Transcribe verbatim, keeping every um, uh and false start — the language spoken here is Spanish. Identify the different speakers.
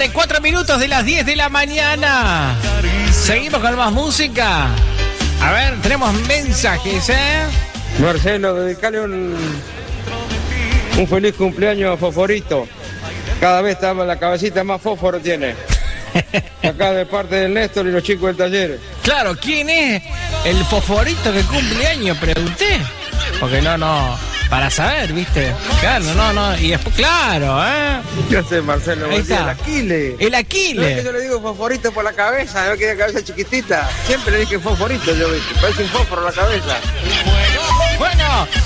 Speaker 1: cincuenta y cuatro minutos de las diez de la mañana. Seguimos con más música. A ver, tenemos mensajes, ¿eh?
Speaker 2: Marcelo, dedicale un, un feliz cumpleaños a Fosforito. Cada vez está la cabecita más fósforo tiene. Acá de parte del Néstor y los chicos del taller.
Speaker 1: Claro, ¿quién es el fosforito que cumple años? Pregunté. Porque no, no, para saber, ¿viste? Claro, no, no, y después, claro, ¿eh?
Speaker 2: Yo sé, Marcelo,
Speaker 1: ahí está.
Speaker 2: El Aquiles.
Speaker 1: El Aquiles.
Speaker 2: No es que yo le digo fosforito por la cabeza, no que tiene cabeza chiquitita. Siempre le dije fosforito, yo, ¿viste? Parece un fósforo la cabeza.
Speaker 1: Bueno,